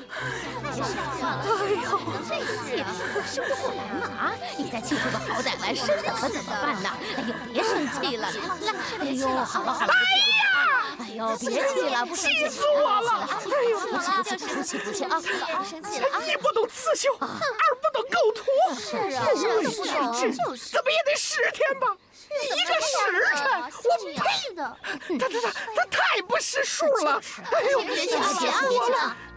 生不过来嘛！你再气出个好歹来，是怎么办呢？哎呦，别生气了，哎呦，好了，哎呦，别气了，不生气， 气死我了！哎呦， 不气啊！生气了啊！ 一不懂刺绣，二不懂构图， 是啊， 是怎么也得10天吧？1个时辰，我呸！他太不识数了！哎呦， 别气了，